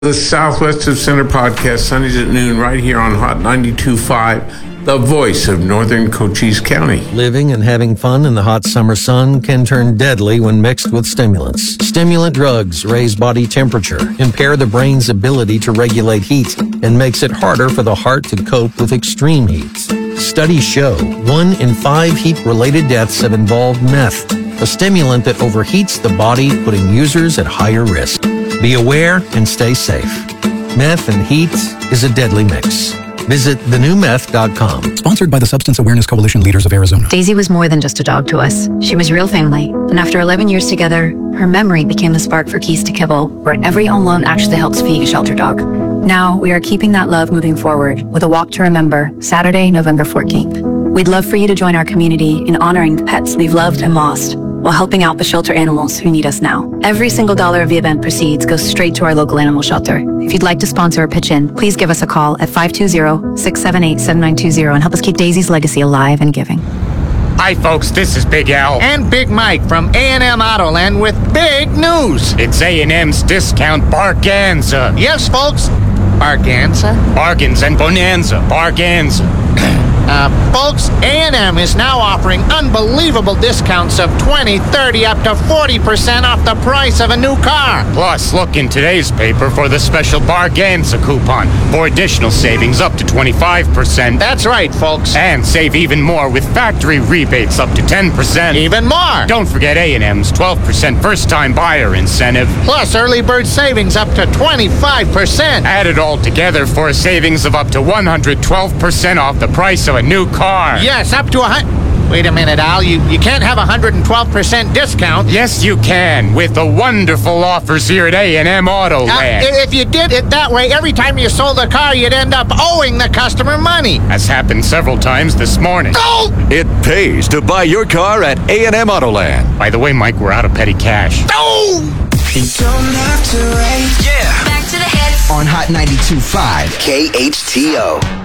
The Southwest of Center podcast, Sundays at noon, right here on Hot 92.5, the voice of northern Cochise County. Living and having fun in the hot summer sun can turn deadly when mixed with stimulants. Stimulant drugs raise body temperature, impair the brain's ability to regulate heat, and makes it harder for the heart to cope with extreme heat. Studies show 1 in 5 heat-related deaths have involved meth, a stimulant that overheats the body, putting users at higher risk. Be aware and stay safe. Meth and heat is a deadly mix. Visit thenewmeth.com. Sponsored by the Substance Awareness Coalition Leaders of Arizona. Daisy was more than just a dog to us. She was real family. And after 11 years together, her memory became the spark for Keys to Kibble, where every home loan actually helps feed a shelter dog. Now, we are keeping that love moving forward with a walk to remember, Saturday, November 14th. We'd love for you to join our community in honoring the pets we've loved and lost, while helping out the shelter animals who need us now. Every single dollar of the event proceeds goes straight to our local animal shelter. If you'd like to sponsor or pitch in, please give us a call at 520-678-7920 and help us keep Daisy's legacy alive and giving. Hi folks, this is Big Al and Big Mike from A&M Autoland with big news. It's A&M's Discount Barganza. Yes, folks. Barganza? Bargains and bonanza. Barganza. Folks, A&M is now offering unbelievable discounts of 20, 30, up to 40% off the price of a new car. Plus, look in today's paper for the special Barganza coupon for additional savings up to 25%. That's right, folks. And save even more with factory rebates up to 10%. Even more. Don't forget A&M's 12% first-time buyer incentive. Plus early bird savings up to 25%. Add it all together for a savings of up to 112% off the price of a new car. Yes, up to Wait a minute, Al. You can't have 112% discount. Yes, you can, with the wonderful offers here at A&M Autoland. If you did it that way, every time you sold a car, you'd end up owing the customer money. Has happened several times this morning. Oh! It pays to buy your car at A&M Autoland. By the way, Mike, we're out of petty cash. Oh! You don't have to wait. Yeah. Back to the hits. On Hot 92.5 KHTO.